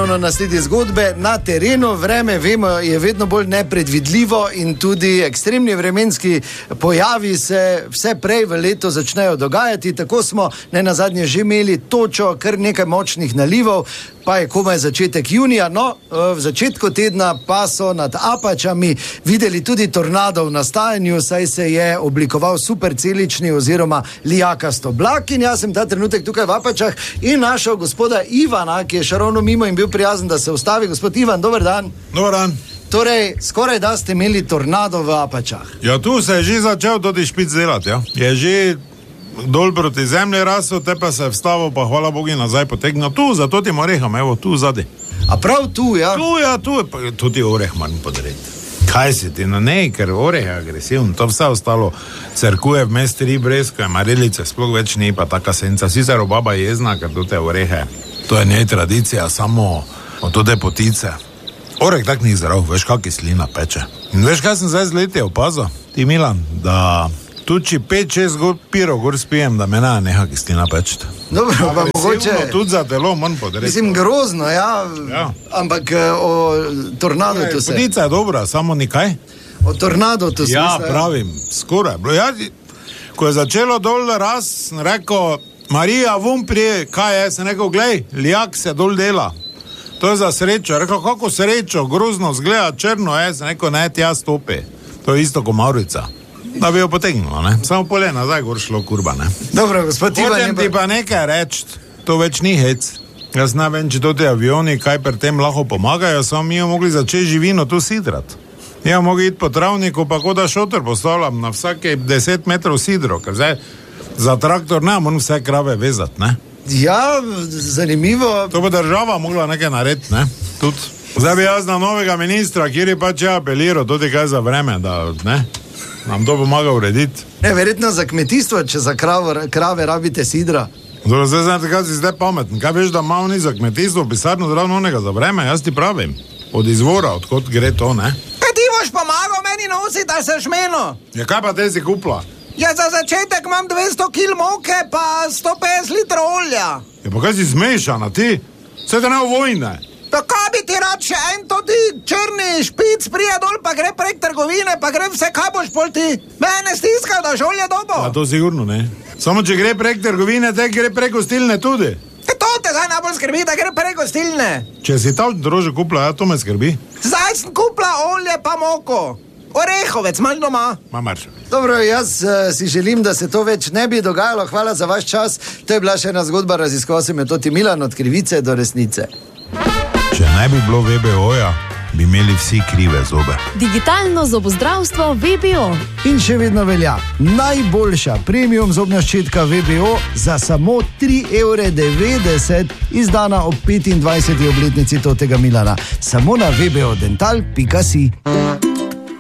ponovno nasledi zgodbe. Na terenu vreme, vemo, je vedno bolj nepredvidljivo in tudi ekstremni vremenski pojavi se vse prej v letu začnejo dogajati. Tako smo nenazadnje že imeli točo, kar nekaj močnih nalivov, pa je komaj začetek junija. No, v začetku tedna pa so nad Apačami videli tudi tornado v nastajanju, saj se je oblikoval supercelični oziroma lijakast oblak in jaz sem ta trenutek tukaj v Apačah in našel gospoda Ivana, ki je še ravno mimo in bil prijazen, da se ustavi. Gospod Ivan, dober dan. Dober dan. Torej, skoraj da ste imeli tornado v Apačah. Ja, tu se je že začel tudi špic delati, ja. Je že dol proti zemlji rasel, te pa se je vstavil, pa hvala Bogu nazaj potegnil. Tu, zato ti oreham, evo, tu zadaj. A prav tu, ja? Tu, ja, tu, tudi oreh manj podreti. Kaj si ti, no ne, ker oreh je agresivno, to vse ostalo cerkuje vmes 3 breskve, marelice sploh več ni, pa taka senca. Sicer obaba je jezna, ker tu te orehe, to je njej tradicija, samo od tode potice. Oreh tak ni zdrav, veš, kak kislina peče. In veš, kaj sem zdaj z leti opazil? Ti, Milan, da tudi 5-6 pirov gor spijem, da me neha kislina pečete. Dobro, pa mogoče... Tudi za telo manj podreti. Mislim, grozno, ja. Ampak o tornadu tu se... Potica je dobra, samo nikaj. O tornadu tu se... Ja, pravim, skoraj. Ko je začelo dol raz, sem rekel, Marija, vum prije, kaj je? Sem rekel, glej, lijak se dol dela. To je za srečo. Rekel, kako srečo, grozno zgleda, črno je. Sem rekel, ne, tja stopi. To je isto kot Maurica. Da bi jo potegnilo, ne? Samo pole nazaj gor šlo kurba, ne? Dobro, gospod Ivan... Hočem ti pa nekaj reči, to več ni hec. Jaz ne vem, če to ti avioni kaj pri tem lahko pomagajo, samo mi jo mogli začeti živino tu sidrati. Ja, mogli iti po travniku, pa ko da šotor postavljam na vsake 10 metrov sidro, ker zdaj za traktor ne, moram vse krave vezati, ne? Ja, zanimivo. To bo država mogla nekaj narediti, ne? Tudi. Zdaj bi jaz na novega ministra, kjer je pač apeliral, tudi kaj za vreme, da, ne? Nam to pomaga urediti. Ne, verjetno za kmetijstvo, če za krave rabite sidra. Dobro, zdaj znate, kaj si zdaj pameten. Kaj veš, da malo ni za kmetijstvo pisarno zravno onega za vreme? Jaz ti pravim. Od izvora, odkot gre to, ne? Kaj ti boš pomagal meni nositi, da se šmeno? Ja, kaj pa te si kupla? Ja, za začetek imam 200 kil moke, pa 150 litrov olja. Ja, pa kaj si zmešana, ti? Vse te ne v vojne. Pa kaj bi ti rad še en toti črni špic prije dol, pa gre prek trgovine, pa gre vse, kaj boš pol ti? Mene stiskajo, da žolje dobo. Ja, to sigurno ne. Samo če gre prek trgovine, te gre prek gostilne tudi. To te zdaj najbolj skrbi, da gre prek gostilne. Če si ta drože kupla, ja, to me skrbi. Zdaj sem kupla olje pa moko. Orehovec, malo doma. Mamarša. Dobro, jaz si želim, da se to več ne bi dogajalo. Hvala za vaš čas. To je bila še ena zgodba, raziskoval sem jo Toti Milan, od krivice do resnice. Če ne bi bilo VBO-ja, bi imeli vsi krive zobe. Digitalno zobozdravstvo VBO. In še vedno velja najboljša premium zobna ščetka VBO za samo 3,90 €, izdana ob 25. obletnici Totega Milana. Samo na vbodental.si.